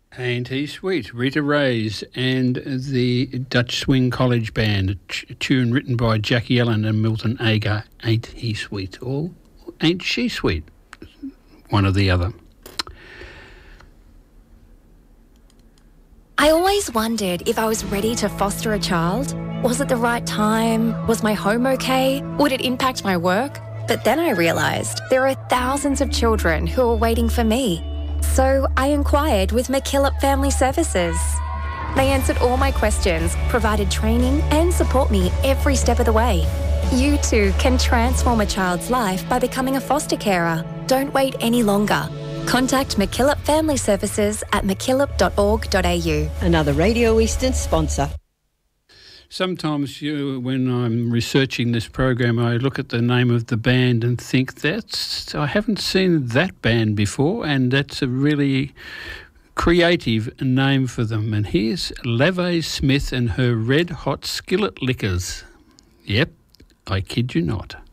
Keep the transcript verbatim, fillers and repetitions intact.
Ain't He Sweet, Rita Ray's and the Dutch Swing College Band, a, t- a tune written by Jackie Allen and Milton Agar, Ain't He Sweet, or Ain't She Sweet, one or the other. I always wondered if I was ready to foster a child. Was it the right time? Was my home okay? Would it impact my work? But then I realised there are thousands of children who are waiting for me. So I inquired with McKillop Family Services. They answered all my questions, provided training and support me every step of the way. You too can transform a child's life by becoming a foster carer. Don't wait any longer. Contact McKillop Family Services at mckillop dot org dot a u. Another Radio Eastern sponsor. Sometimes you, when I'm researching this program, I look at the name of the band and think, that's, I haven't seen that band before, and that's a really creative name for them. And here's Lave Smith and her Red Hot Skillet Lickers. Yep, I kid you not.